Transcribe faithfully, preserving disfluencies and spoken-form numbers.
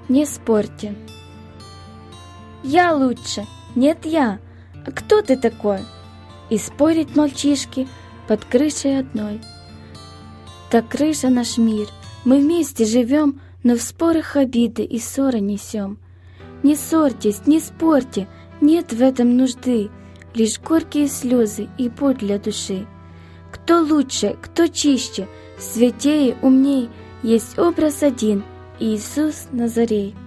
Не спорьте. Я лучше. Нет, я. А кто ты такой? И спорить мальчишки под крышей одной. Так крыша наш мир. Мы вместе живем, но в спорах обиды и ссоры несем. Не ссорьтесь, не спорьте, нет в этом нужды, лишь горькие слезы и боль для души. Кто лучше, кто чище, святее, умней, есть образ один — Иисус Назарей.